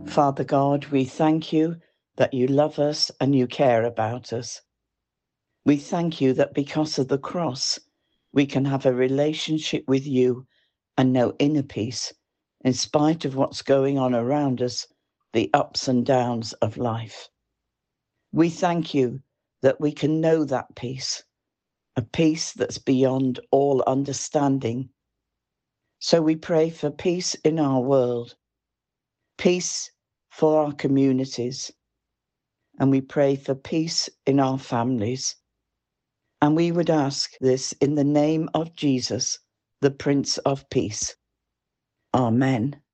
Father God, we thank you that you love us and you care about us. We thank you that because of the cross, we can have a relationship with you and know inner peace, in spite of what's going on around us, the ups and downs of life. We thank you that we can know that peace, a peace that's beyond all understanding. So we pray for peace in our world, peace for our communities, and we pray for peace in our families. And we would ask this in the name of Jesus, the Prince of Peace. Amen.